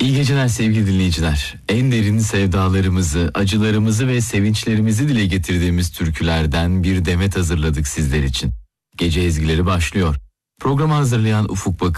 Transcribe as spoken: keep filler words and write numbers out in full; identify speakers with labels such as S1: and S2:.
S1: İyi geceler sevgili dinleyiciler. En derin sevdalarımızı, acılarımızı ve sevinçlerimizi dile getirdiğimiz türkülerden bir demet hazırladık sizler için. Gece ezgileri başlıyor. Programı hazırlayan Ufuk Bakır.